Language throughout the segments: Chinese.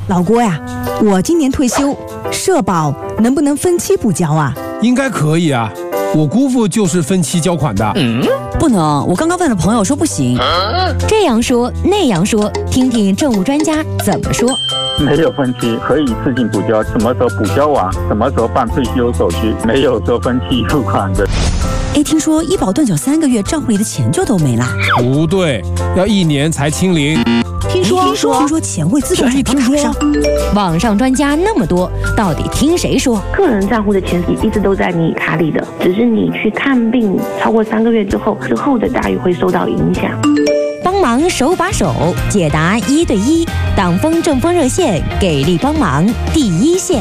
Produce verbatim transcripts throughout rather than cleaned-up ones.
老郭呀，我今年退休，社保能不能分期补交啊？ 应该可以啊，我姑父就是分期交款的。 嗯，不能，我刚刚问了朋友说不行。 这样说那样说，听听政务专家怎么说。 没有分期，可以自行补交，什么时候补交完，什么时候办退休手续，没有说分期付款的。 哎，听说医保断缴三个月，账户里的钱就都没了。 不对，要一年才清零。 听说听说听说钱会自动转到卡上。 网上专家那么多，到底听谁说？ 个人账户的钱一直都在你卡里的，只是你去看病超过三个月之后，之后的待遇会受到影响。 帮忙手把手解答一对一，党风政风热线给力帮忙第一线。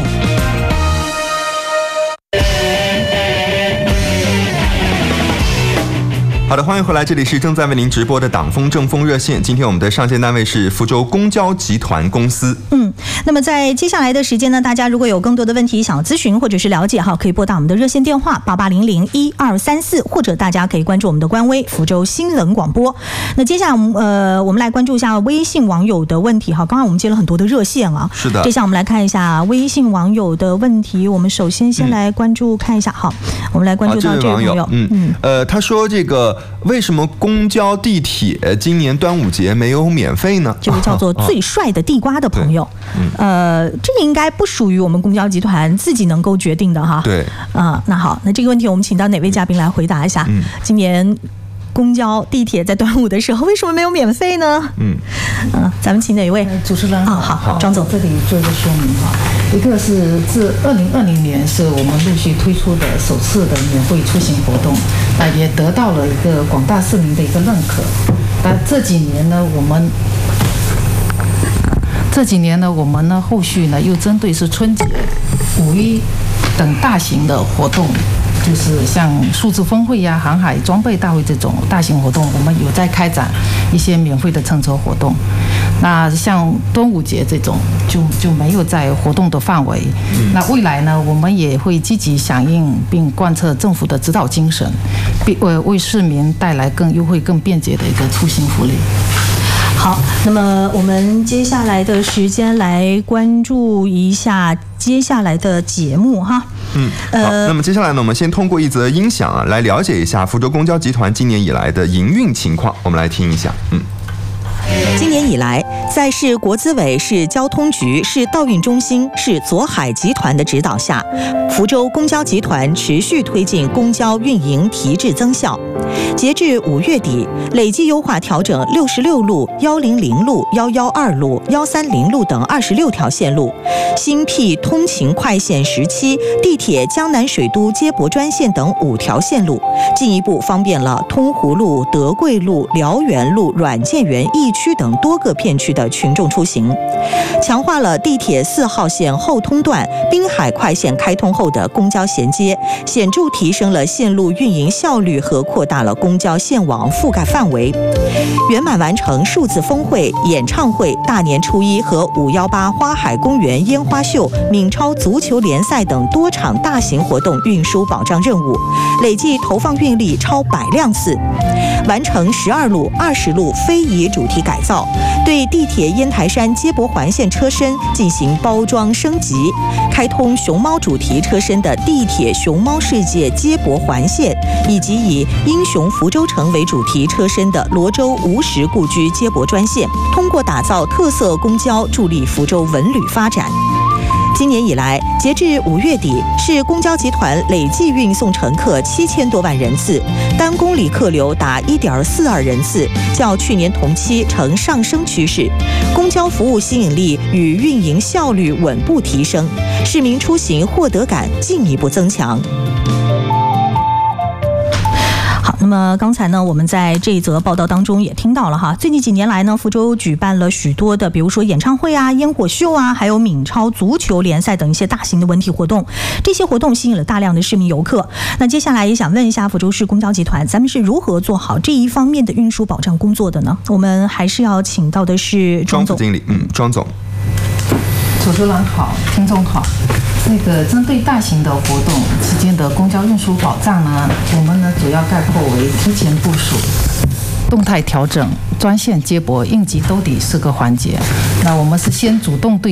好的，欢迎回来，这里是正在为您直播的党风政风热线。今天我们的上线单位是福州公交集团公司。 嗯，那么在接下来的时间呢，大家如果有更多的问题想要咨询或者是了解哈，可以拨打我们的热线电话八八零零一二三四，或者大家可以关注我们的官微福州新闻广播。那接下来我们呃，我们来关注一下微信网友的问题哈。刚刚我们接了很多的热线啊， 是的。 接下来我们来看一下微信网友的问题。我们首先先来关注、嗯、看一下，好，我们来关注到这位朋友， 嗯嗯，呃，他说这个为什么公交地铁今年端午节没有免费呢？ 这位叫做最帅的地瓜的朋友，嗯、呃，这个应该不属于我们公交集团自己能够决定的哈。 对， 啊、呃，那好，那这个问题我们请到哪位嘉宾来回答一下？嗯、今年公交地铁在端午的时候为什么没有免费呢？嗯，嗯、呃，咱们请哪一位？ 主持人好， 好，好， 张总，这里做一个说明哈。一个是自二零二零年是我们陆续推出的首次的免费出行活动，那也得到了一个广大市民的一个认可。那这几年呢，我们这几年呢，我们呢后续呢又针对是春节、五一等大型的活动。就是像数字峰会呀、航海装备大会这种大型活动，我们有在开展一些免费的乘车活动。那像端午节这种就就没有在活动的范围。那未来呢，我们也会积极响应并贯彻政府的指导精神，并为为市民带来更优惠、更便捷的一个出行福利。 好，那么我们接下来的时间来关注一下接下来的节目哈。 嗯，好，那么接下来呢，我们先通过一则音响啊，来了解一下福州公交集团今年以来的营运情况。我们来听一下，嗯。 今年以来，在市国资委、市交通局、市道运中心、市左海集团的指导下，福州公交集团持续推进公交运营提质增效。截至五月底，累计优化调整六十六路、一零零路、一一二路、一三零路等二十六条线路，新辟通勤快线十七、地铁江南水都接驳专线等五条线路，进一步方便了通湖路、德贵路、辽源路、阮建园疫区等多个片区的群众出行，强化了地铁四号线后通段滨海快线开通后的公交衔接，显著提升了线路运营效率和扩大了公交线网覆盖范围，圆满完成数字峰会、演唱会、大年初一和五一八花海公园烟花秀、闽超足球联赛等多场大型活动运输保障任务，累计投放运力超百辆次，完成十二路、二十路非遗主题改造，对地铁烟台山接驳环线车身进行包装升级，开通熊猫主题车身的地铁熊猫世界接驳环线，以及以英雄福州城为主题车身的罗州吴石故居接驳专线，通过打造特色公交，助力福州文旅发展。今年以来，截至五月底，市公交集团累计运送乘客七千多万人次，单公里客流达一点四二人次，较去年同期呈上升趋势。公交服务吸引力与运营效率稳步提升，市民出行获得感进一步增强。 好，那么刚才呢，我们在这一则报道当中也听到了哈，最近几年来呢，福州举办了许多的，比如说演唱会啊、烟火秀啊，还有闽超足球联赛等一些大型的文体活动，这些活动吸引了大量的市民游客。那接下来也想问一下福州市公交集团，咱们是如何做好这一方面的运输保障工作的呢？我们还是要请到的是庄总。 庄经理，嗯，庄总。 主持人好，听众好。那个针对大型的活动期间的公交运输保障呢，我们呢主要概括为提前部署、动态调整、专线接驳、应急兜底四个环节。那我们是先主动对